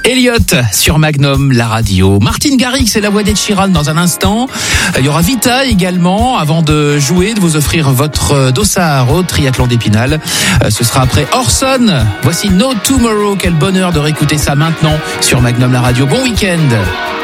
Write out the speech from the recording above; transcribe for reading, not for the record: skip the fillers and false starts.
Elliot sur Magnum, la radio. Martin Garrix, c'est la voix d'Ed Sheeran dans un instant. Il y aura Vita également. Avant de jouer, de vous offrir votre dossard au triathlon d'Épinal. Ce sera après Orson. Voici No Tomorrow. Quel bonheur de réécouter ça maintenant sur Magnum, la radio. Bon week-end.